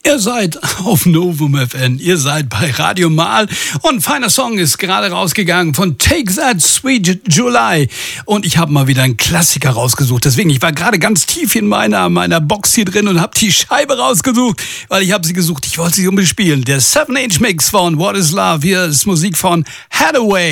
Ihr seid auf Novum FM, ihr seid bei Radio Mal und ein feiner Song ist gerade rausgegangen von Take That Sweet July und ich habe mal wieder einen Klassiker rausgesucht, deswegen, ich war gerade ganz tief in meiner Box hier drin und habe die Scheibe rausgesucht, weil ich habe sie gesucht, ich wollte sie unbedingt spielen. Der 7-Inch Mix von What Is Love, hier ist Musik von Hathaway.